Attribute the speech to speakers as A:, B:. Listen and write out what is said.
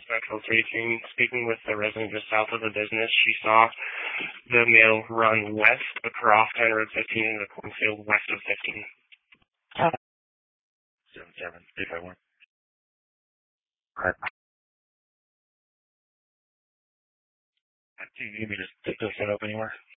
A: Central 318. Speaking with the resident just south of the business, she saw the male run west across County Road 15 in the cornfield west of 15.
B: 77351. Do you need me to pick this set up anywhere?